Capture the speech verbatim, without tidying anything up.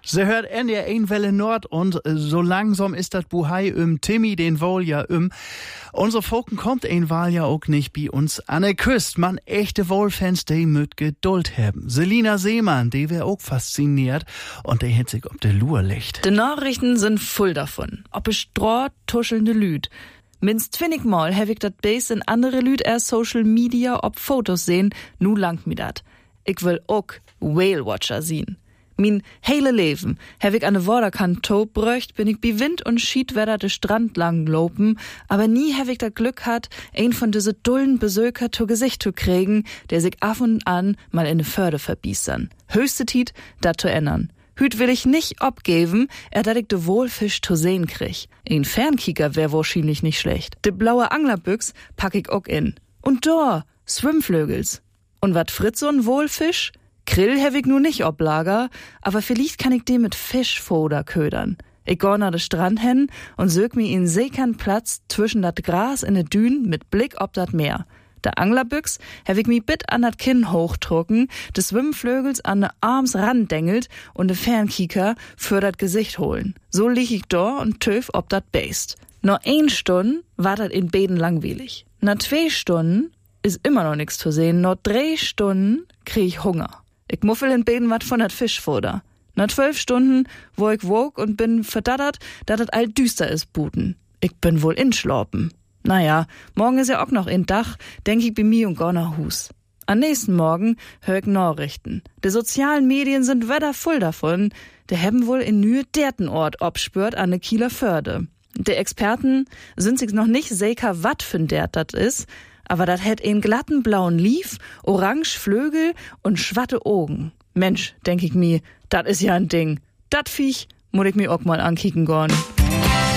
Sie hört N D R eins Welle Nord und so langsam ist das Buhai um Timmy den wohl ja um. Unser Volken kommt ein Wahl ja auch nicht bei uns an der Küste. Man echte Wohlfans, die mit Geduld haben. Selina Seemann, die wär auch fasziniert und die hat sich ob der Lur legt. Die Nachrichten sind voll davon. Ob es Stroh tuschelnde Lüd. Minst zwanzig-mal hab ich dat Base in andere Lüd erst Social Media ob Fotos sehen, nu langt mi dat. Ich will auch Whale Watcher sehen. Min hele Leben hab ich an de Waterkant top bröcht, bin ich bi Wind und Schiedwetter de Strand lang lopen, aber nie hab ich das Glück hat, ein von diese dullen Besöker zu Gesicht zu kriegen, der sich af und an mal in de Förde verbiestern. Höchste Tiet, dat zu ändern. Hüt will ich nicht abgeben, er dat ich de Wohlfisch zu sehen krieg. Ein Fernkicker wär wahrscheinlich nicht schlecht. De blaue Anglerbüchs pack ich auch in. Und da, Schwimmflögels. Und wat fritz so'n Wohlfisch? Krill hab ich nu nicht ob Lager, aber vielleicht kann ich den mit Fischfoder ködern. Ich geh nach de Strand hin und sög mi in sekern Platz zwischen dat Gras in de Dünen mit Blick ob dat Meer. Der Anglerbüchs hab ich mi bit an dat Kinn hochdrucken, des Schwimmflögels an de Arms randengelt und de Fernkieker für dat Gesicht holen. So lieg ich da und töf ob dat beist. Noch ein Stunden war dat in Beden langweilig. Na zwei Stunden ist immer noch nix zu sehen. Noch drei Stunden krieg ich Hunger. Ich muffel in Beden wat von dat Fischfutter. Na zwölf Stunden, wo ich wog und bin verdattert, dat het all düster is buten. Ich bin wohl inschlorpen. Naja, morgen is ja auch noch in Dach, denk ich bei mir und gar nach Hus. Am nächsten Morgen hör ich Nachrichten. Die sozialen Medien sind wedder voll davon. Der haben wohl in Nühe derten Ort obspürt an de Kieler Förde. Die Experten sind sich noch nicht sicher, wat für n dert dat is, aber dat hätt einen glatten blauen Lief, orange Flögel und schwatte Augen. Mensch, denk ich mir, dat is ja ein Ding. Dat Viech muss ich mir auch mal ankicken gorn.